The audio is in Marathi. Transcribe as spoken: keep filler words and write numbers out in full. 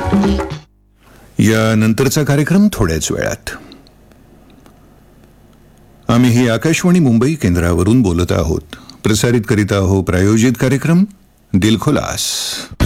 या नंतरचा कार्यक्रम थोड्याच वेळात. आम्ही ही आकाशवाणी मुंबई केंद्रावरून बोलत आहोत. प्रसारित करीत आहोत प्रायोजित कार्यक्रम दिलखुलास.